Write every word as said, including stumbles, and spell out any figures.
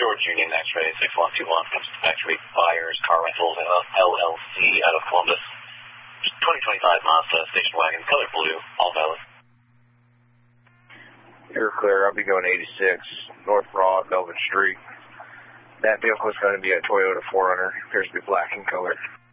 George Union X-ray six one two one comes to factory buyers, car rentals, L L C out of Columbus. twenty twenty-five Mazda station wagon, color blue, all valid. You're clear. I'll be going eighty-six North Broad, Melvin Street. That vehicle is going to be a Toyota four runner. Appears to be black in color.